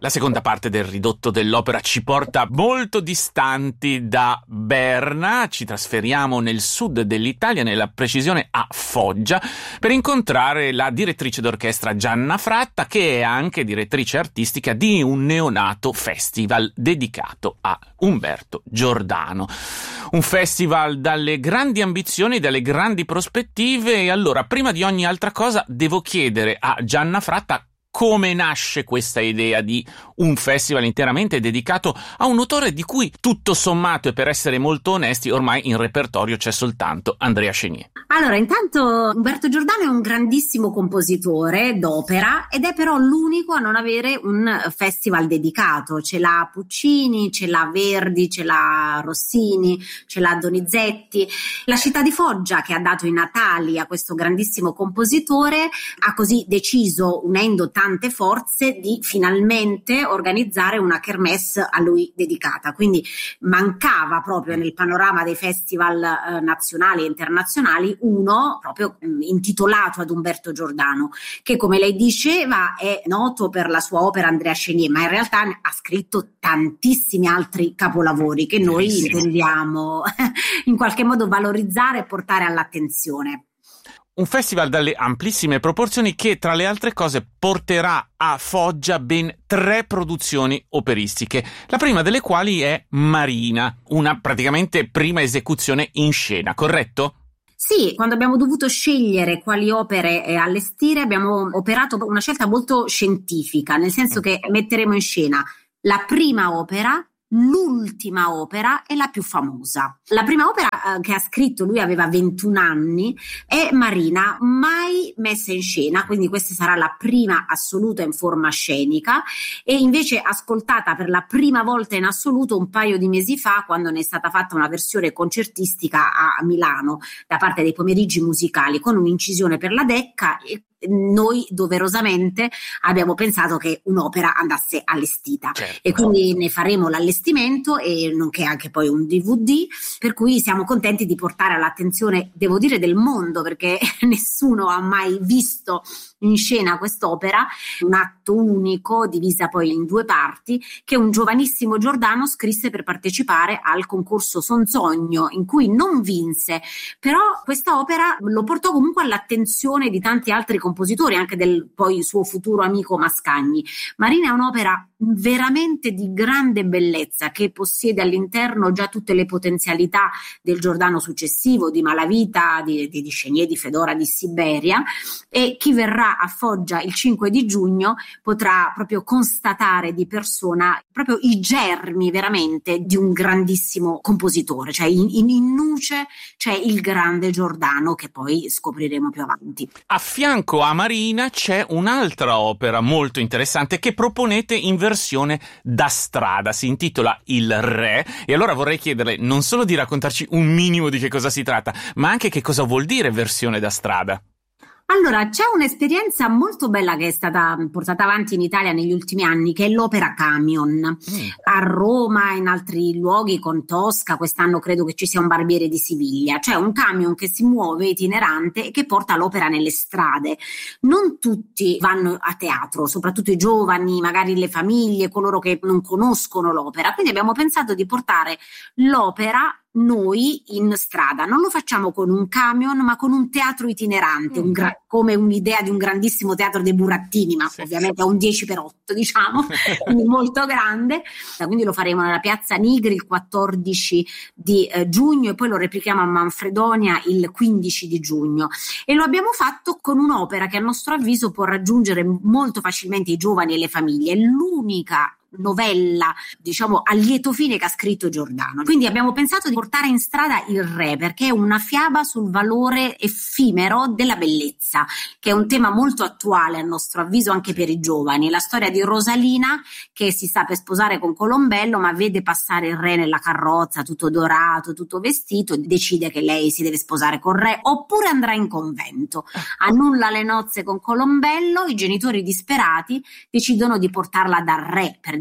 La seconda parte del ridotto dell'opera ci porta molto distanti da Berna, ci trasferiamo nel sud dell'Italia, nella precisione a Foggia, per incontrare la direttrice d'orchestra Gianna Fratta, che è anche direttrice artistica di un neonato festival dedicato a Umberto Giordano. Un festival dalle grandi ambizioni, dalle grandi prospettive. E allora, prima di ogni altra cosa, devo chiedere a Gianna Fratta come nasce questa idea di un festival interamente dedicato a un autore di cui, tutto sommato e per essere molto onesti, ormai in repertorio c'è soltanto Andrea Chenier. Allora, intanto Umberto Giordano è un grandissimo compositore d'opera ed è però l'unico a non avere un festival dedicato. Ce l'ha Puccini, ce l'ha Verdi, ce l'ha Rossini, ce l'ha Donizetti. La città di Foggia, che ha dato i natali a questo grandissimo compositore, ha così deciso, unendo tante forze, di finalmente organizzare una kermesse a lui dedicata. Quindi mancava proprio nel panorama dei festival nazionali e internazionali uno proprio intitolato ad Umberto Giordano, che, come lei diceva, è noto per la sua opera Andrea Chenier, ma in realtà ha scritto tantissimi altri capolavori che noi intendiamo in qualche modo valorizzare e portare all'attenzione. Un festival dalle amplissime proporzioni che, tra le altre cose, porterà a Foggia ben 3 produzioni operistiche, la prima delle quali è Marina, una praticamente prima esecuzione in scena, corretto? Sì, quando abbiamo dovuto scegliere quali opere allestire, abbiamo operato una scelta molto scientifica, nel senso che metteremo in scena la prima opera, l'ultima opera e la più famosa. La prima opera che ha scritto, lui aveva 21 anni, è Marina, mai messa in scena, quindi questa sarà la prima assoluta in forma scenica, e invece ascoltata per la prima volta in assoluto un paio di mesi fa, quando ne è stata fatta una versione concertistica a Milano da parte dei Pomeriggi Musicali, con un'incisione per la Decca, e noi doverosamente abbiamo pensato che un'opera andasse allestita. Certo. E quindi ne faremo l'allestimento e nonché anche poi un DVD, per cui siamo contenti di portare all'attenzione, devo dire, del mondo, perché nessuno ha mai visto in scena quest'opera, un atto unico divisa poi in 2 parti, che un giovanissimo Giordano scrisse per partecipare al concorso Sonsogno, in cui non vinse, però questa opera lo portò comunque all'attenzione di tanti altri compositori, anche del poi suo futuro amico Mascagni. Marina è un'opera veramente di grande bellezza, che possiede all'interno già tutte le potenzialità del Giordano successivo, di Malavita, di Chenier, di Fedora, di Siberia, e chi verrà a Foggia il 5 di giugno potrà proprio constatare di persona proprio i germi veramente di un grandissimo compositore, cioè in nuce c'è il grande Giordano, che poi scopriremo più avanti. A fianco a Marina c'è un'altra opera molto interessante che proponete in versione da strada, si intitola Il Re, e allora vorrei chiederle non solo di raccontarci un minimo di che cosa si tratta, ma anche che cosa vuol dire versione da strada. Allora, c'è un'esperienza molto bella che è stata portata avanti in Italia negli ultimi anni, che è l'opera Camion. A Roma, in altri luoghi, con Tosca, quest'anno credo che ci sia un Barbiere di Siviglia, cioè un camion che si muove itinerante e che porta l'opera nelle strade. Non tutti vanno a teatro, soprattutto i giovani, magari le famiglie, coloro che non conoscono l'opera, quindi abbiamo pensato di portare l'opera noi in strada. Non lo facciamo con un camion, ma con un teatro itinerante, come un'idea di un grandissimo teatro dei burattini, ma ovviamente a un 10x8, diciamo, quindi molto grande. Quindi lo faremo nella piazza Nigri il 14 di giugno e poi lo replichiamo a Manfredonia il 15 di giugno. E lo abbiamo fatto con un'opera che a nostro avviso può raggiungere molto facilmente i giovani e le famiglie. È l'unica novella, diciamo, a lieto fine che ha scritto Giordano. Quindi abbiamo pensato di portare in strada Il Re, perché è una fiaba sul valore effimero della bellezza, che è un tema molto attuale a nostro avviso anche per i giovani. La storia di Rosalina, che si sta per sposare con Colombello, ma vede passare il re nella carrozza tutto dorato, tutto vestito, decide che lei si deve sposare col re, oppure andrà in convento. Annulla le nozze con Colombello, i genitori disperati decidono di portarla dal re, per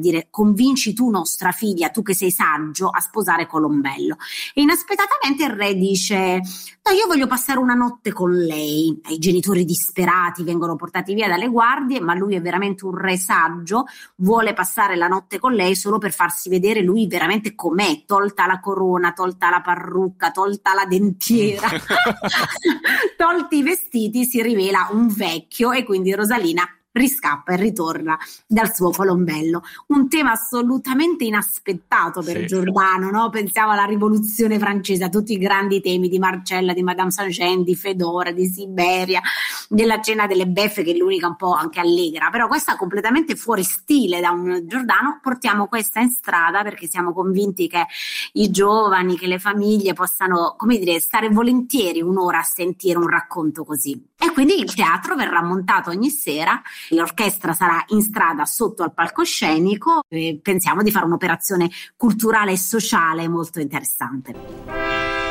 dire convinci tu nostra figlia, tu che sei saggio, a sposare Colombello. E inaspettatamente il re dice no, io voglio passare una notte con lei. I genitori disperati vengono portati via dalle guardie, ma lui è veramente un re saggio, vuole passare la notte con lei solo per farsi vedere lui veramente com'è, tolta la corona, tolta la parrucca, tolta la dentiera, tolti i vestiti, si rivela un vecchio e quindi Rosalina riscappa e ritorna dal suo Colombello. Un tema assolutamente inaspettato per Giordano, no? Pensiamo alla rivoluzione francese, a tutti i grandi temi di Marcella, di Madame Saint-Jean, di Fedora, di Siberia, della cena delle beffe, che è l'unica un po' anche allegra, però questa completamente fuori stile da un Giordano. Portiamo questa in strada perché siamo convinti che i giovani, che le famiglie possano, come dire, stare volentieri un'ora a sentire un racconto così. E quindi il teatro verrà montato ogni sera, l'orchestra sarà in strada sotto al palcoscenico e pensiamo di fare un'operazione culturale e sociale molto interessante.